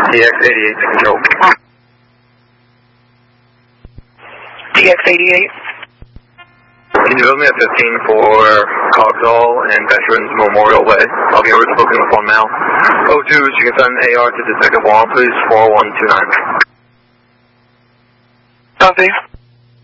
DX88 to control. DX88. Can you build me a 15 for Cogsall and Veterans Memorial Way? I'll get routes booking the phone now. 02, you can send AR to Detective Wall, please, 4129. Copy.